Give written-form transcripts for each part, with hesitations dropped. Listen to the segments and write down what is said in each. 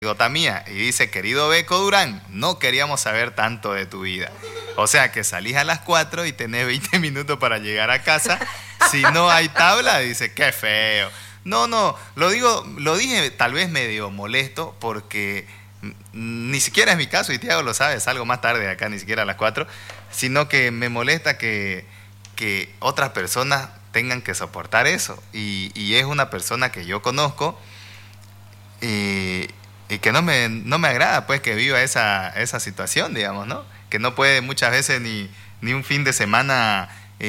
anécdota mía y dice, querido Beco Durán, no queríamos saber tanto de tu vida. O sea que salís a las 4 y tenés 20 minutos para llegar a casa. Si no hay tabla, dice, qué feo. No, no, lo dije tal vez medio molesto porque ni siquiera es mi caso y Tiago lo sabe, salgo más tarde de acá, ni siquiera a las 4, sino que me molesta que otras personas tengan que soportar eso. Y es una persona que yo conozco y, y que no me agrada pues que viva esa situación, digamos, ¿no? Que no puede muchas veces ni un fin de semana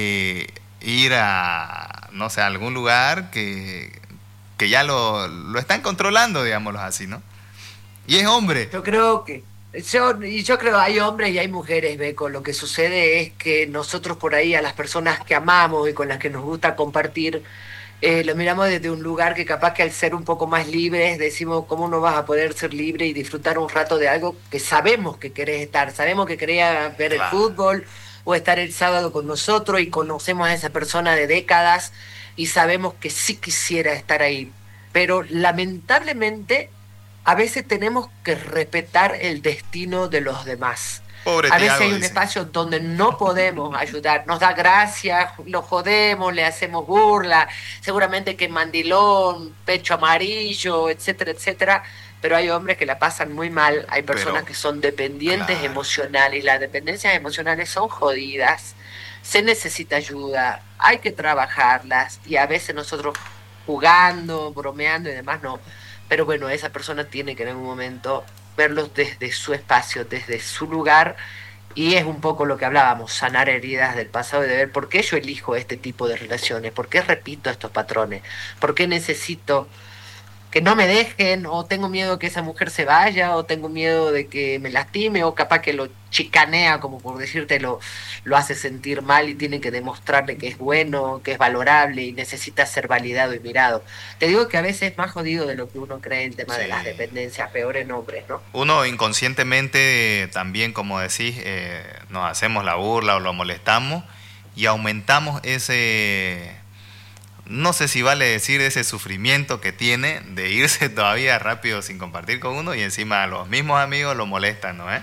ir a, no sé, a algún lugar que ya lo están controlando, digámoslo así, ¿no? Y es hombre. Yo creo que, yo creo hay hombres y hay mujeres, Beco. Lo que sucede es que nosotros por ahí a las personas que amamos y con las que nos gusta compartir, lo miramos desde un lugar que capaz que al ser un poco más libres decimos cómo no vas a poder ser libre y disfrutar un rato de algo que sabemos que querés estar, sabemos que querías ver el Claro. fútbol o estar el sábado con nosotros y conocemos a esa persona de décadas y sabemos que sí quisiera estar ahí, pero lamentablemente a veces tenemos que respetar el destino de los demás. Pobre A veces Tiago, hay un dice. espacio donde no podemos ayudar, nos da gracia, lo jodemos, le hacemos burla, seguramente que mandilón, pecho amarillo, etcétera, etcétera, pero hay hombres que la pasan muy mal, hay personas Pero, que son dependientes claro. emocionales, y las dependencias emocionales son jodidas, se necesita ayuda, hay que trabajarlas, y a veces nosotros jugando, bromeando y demás, no. Pero bueno, esa persona tiene que en algún momento verlos desde su espacio, desde su lugar, y es un poco lo que hablábamos, sanar heridas del pasado y de ver por qué yo elijo este tipo de relaciones, por qué repito estos patrones, por qué necesito que no me dejen, o tengo miedo que esa mujer se vaya, o tengo miedo de que me lastime, o capaz que lo chicanea, como por decirte, lo hace sentir mal y tiene que demostrarle que es bueno, que es valorable y necesita ser validado y mirado. Te digo que a veces es más jodido de lo que uno cree el tema de las Sí. dependencias, peor en hombres, ¿no? Uno inconscientemente también, como decís, nos hacemos la burla o lo molestamos y aumentamos ese, no sé si vale decir ese sufrimiento que tiene de irse todavía rápido sin compartir con uno y encima los mismos amigos lo molestan, ¿no?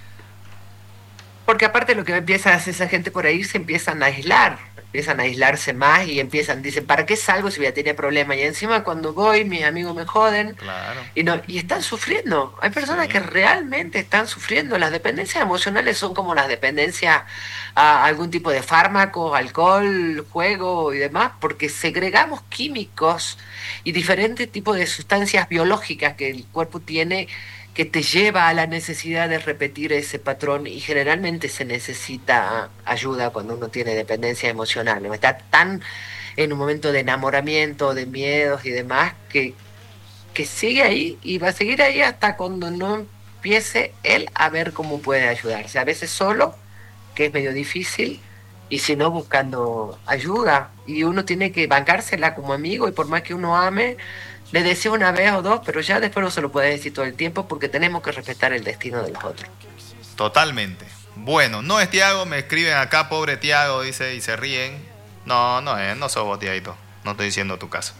Porque aparte lo que empieza a hacer esa gente por ahí se empiezan a aislar, empiezan a aislarse más y empiezan, dicen, ¿para qué salgo si voy a tener problemas? Y encima cuando voy, mis amigos me joden Claro, y no, y están sufriendo. Hay personas que sí. realmente están sufriendo. Las dependencias emocionales son como las dependencias a algún tipo de fármaco, alcohol, juego y demás, porque segregamos químicos y diferentes tipos de sustancias biológicas que el cuerpo tiene que te lleva a la necesidad de repetir ese patrón y generalmente se necesita ayuda cuando uno tiene dependencia emocional, ¿no? Está tan en un momento de enamoramiento, de miedos y demás, que sigue ahí y va a seguir ahí hasta cuando no empiece él a ver cómo puede ayudarse. A veces solo, que es medio difícil, y si no buscando ayuda. Y uno tiene que bancársela como amigo y por más que uno ame, le deseo una vez o dos, pero ya después no se lo puede decir todo el tiempo porque tenemos que respetar el destino de los otros. Totalmente. Bueno, no es Tiago, me escriben acá, pobre Tiago, dice, y se ríen. No, no es, no sos vos, Tiaguito. No estoy diciendo tu caso.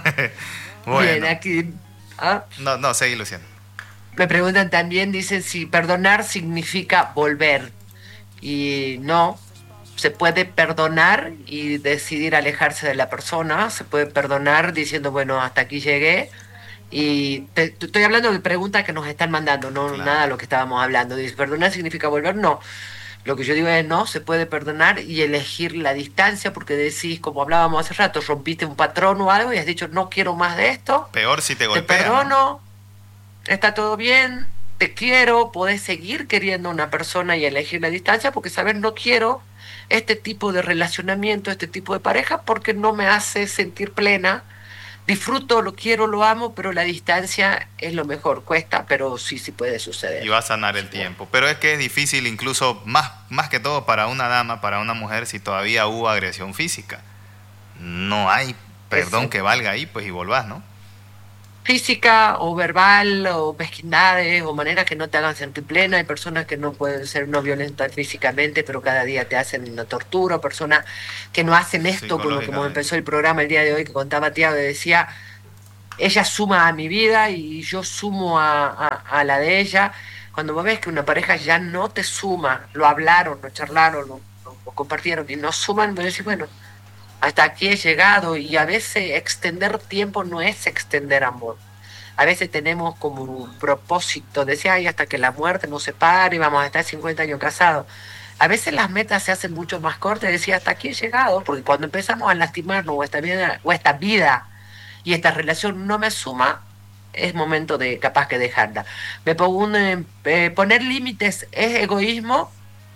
Bien, Bueno, aquí no, no, seguí, Luciano. me preguntan también, dicen si perdonar significa volver. Y no, se puede perdonar y decidir alejarse de la persona, se puede perdonar diciendo, bueno, hasta aquí llegué. Y te estoy hablando de preguntas que nos están mandando, no nada de Claro. lo que estábamos hablando. Dice, ¿perdonar significa volver? No. Lo que yo digo es no, se puede perdonar y elegir la distancia porque decís, como hablábamos hace rato, rompiste un patrón o algo y has dicho, no quiero más de esto, Peor si te te golpean, ¿no? perdono, está todo bien, te quiero, podés seguir queriendo a una persona y elegir la distancia porque sabes, no quiero este tipo de relacionamiento, este tipo de pareja porque no me hace sentir plena. Disfruto, lo quiero, lo amo, pero la distancia es lo mejor. Cuesta, pero sí, sí puede Y suceder. va a sanar el tiempo. Pero es que es difícil incluso, más que todo para una dama, para una mujer, si todavía hubo agresión física. No hay perdón Eso. que valga ahí, pues y volvás, ¿no? Física o verbal o mezquindades o maneras que no te hagan sentir plena. Hay personas que no pueden ser no violentas físicamente, pero cada día te hacen una tortura. Personas que no hacen esto, con lo que como Psicológicamente. empezó el programa el día de hoy que contaba Tiago, decía, ella suma a mi vida y yo sumo a la de ella. Cuando vos ves que una pareja ya no te suma, lo hablaron, lo charlaron, lo compartieron y no suman, vos decís, bueno, hasta aquí he llegado. Y a veces extender tiempo no es extender amor. A veces tenemos como un propósito, decía, ay, hasta que la muerte nos separe y vamos a estar 50 años casados. A veces las metas se hacen mucho más cortas, decía, hasta aquí he llegado, porque cuando empezamos a lastimarnos o esta vida y esta relación no me suma, es momento de capaz que dejarla. Poner límites es egoísmo.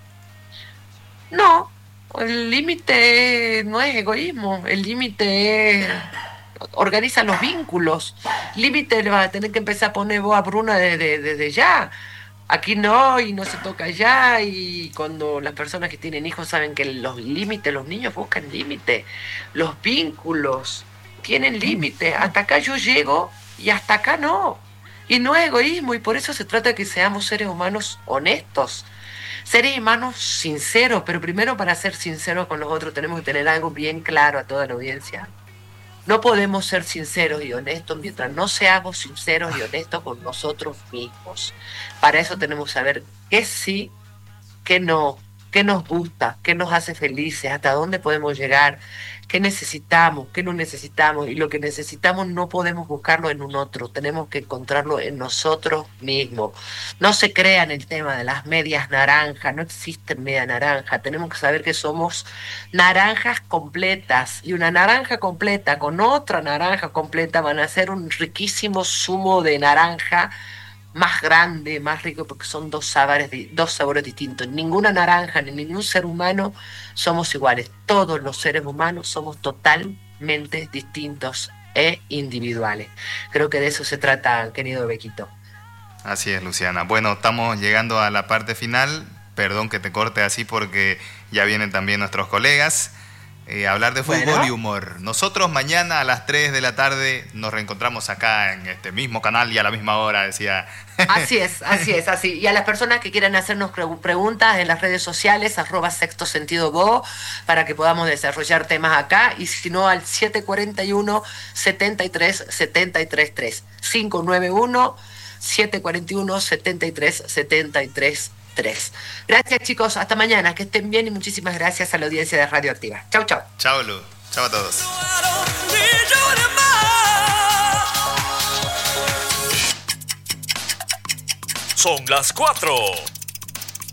No, el límite no es egoísmo, el límite es organiza los vínculos. Límite le vas a tener que empezar a poner vos a Bruna desde ya. Aquí no, y no se toca ya, y cuando las personas que tienen hijos saben que los límites, los niños buscan límites, los vínculos tienen límites, hasta acá yo llego y hasta acá no. Y no es egoísmo, y por eso se trata de que seamos seres humanos honestos, seres humanos sinceros, pero primero para ser sinceros con los otros tenemos que tener algo bien claro a toda la audiencia. No podemos ser sinceros y honestos mientras no seamos sinceros y honestos con nosotros mismos. Para eso tenemos que saber qué sí, qué no, qué nos gusta, qué nos hace felices, hasta dónde podemos llegar, qué necesitamos, qué no necesitamos. Y lo que necesitamos no podemos buscarlo en un otro, tenemos que encontrarlo en nosotros mismos. No se crean el tema de las medias naranjas, no existen media naranja. Tenemos que saber que somos naranjas completas, y una naranja completa con otra naranja completa van a ser un riquísimo zumo de naranja más grande, más rico, porque son dos sabores distintos. Ninguna naranja ni ningún ser humano somos iguales. Todos los seres humanos somos totalmente distintos e individuales. Creo que de eso se trata, querido Bequito. Así es, Luciana. Bueno, estamos llegando a la parte final. Perdón que te corte así porque ya vienen también nuestros colegas. Hablar de fútbol y humor. Nosotros mañana a las 3 de la tarde nos reencontramos acá en este mismo canal y a la misma hora, decía. Así es, así. Y a las personas que quieran hacernos preguntas en las redes sociales, @Sexto Sentido Go, para que podamos desarrollar temas acá, y si no al 741 73 73 3, 591 741 73 73 3. Gracias, chicos, hasta mañana, que estén bien, y muchísimas gracias a la audiencia de Radio Activa. Chau, chau. Chau, Lu. Chau a todos. Son las 4.